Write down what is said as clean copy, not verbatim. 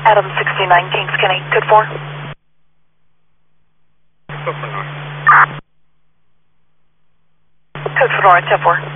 Adam 69, Kings Kenny, code 4. Go for north. Code for north, 10-4.